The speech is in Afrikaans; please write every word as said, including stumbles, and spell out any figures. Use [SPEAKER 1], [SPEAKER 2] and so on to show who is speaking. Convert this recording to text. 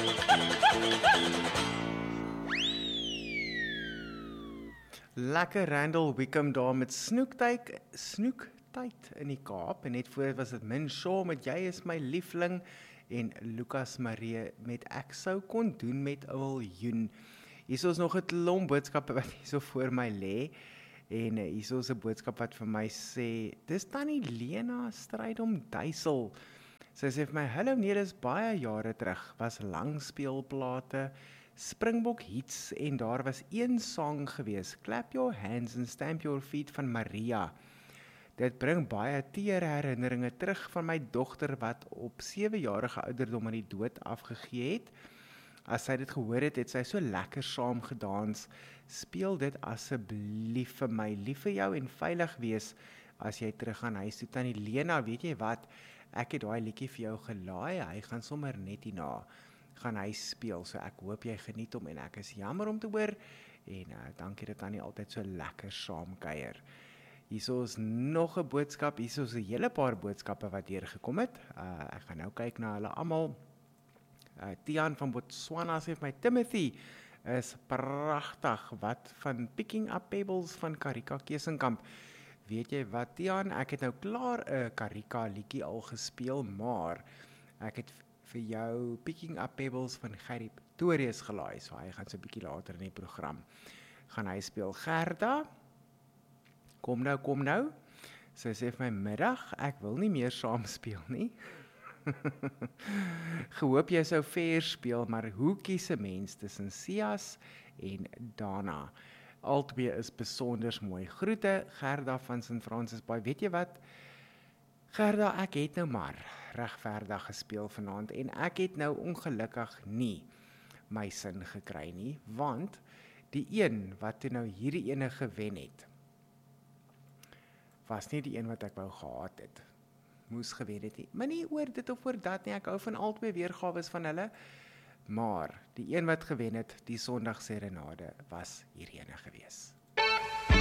[SPEAKER 1] Lekker Randall Wickham daar met snoektyd, snoektyd in die Kaap, en net voor was dit Min Shaw met Jy is my liefling, en Lucas Marie met Ek sou kon doen met 'n miljoen. Hier is nog 'n klomp boodskappe wat hier so voor my lê, en hier is 'n boodskap wat vir my sê, dis Tannie Lena Strydom Duisel. Sy sê vir my, hallo nee, dis baie jare terug, was langspeelplate, Springbok hits, en daar was een song gewees, Clap Your Hands and Stamp Your Feet van Maria. Dit bring baie teer herinneringe terug van my dogter wat op sewe-jarige ouderdom aan die dood afgegee het. As sy dit gehoor het, het sy so lekker saam gedans. Speel dit asseblief vir my, lief vir jou en veilig wees as jy terug gaan huis toe. Tannie Lena, weet jy wat? Ek het daai liedjie vir jou gelaai, hy gaan sommer net hierna gaan hy speel, so ek hoop jy geniet hom, en ek is jammer om te hoor, en uh, dankie dat Tannie altyd so lekker saam kuier. Hier is nog 'n boodskap, hier is 'n hele paar boodskappe wat hier gekom het, uh, ek gaan nou kyk na hulle almal. uh, Tian van Botswana sê vir my, Timothy is pragtig, wat van Picking Up Pebbles van Karika Kesenkamp. Weet jy wat, Tian, ek het nou klaar 'n Karika liedjie al gespeel, maar ek het vir jou Picking Up Pebbles van Gerrie Pretorius gelaai, so hy gaan so 'n bietjie later in die program gaan hy speel. Gerda, kom nou, kom nou, sy sê vir my, middag, ek wil nie meer saam speel nie. Gehoop jy sou fair speel, maar hoe kies 'n mens tussen Sias en Dana? Albei is besonders mooi. Groete, Gerda van Saint Francis Bay. Weet jy wat? Gerda, ek het nou maar regverdig gespeel vanaand, en ek het nou ongelukkig nie my sin gekry nie, want die een wat toe nou hierdie ene gewen het, was nie die een wat ek wou gehad het. Moes gewen het nie. Maar nie oor dit of oor dat nie, ek hou van albei weergawes van hulle, maar die een wat gewen het, die Sondag Serenade, was hierdie ene gewees.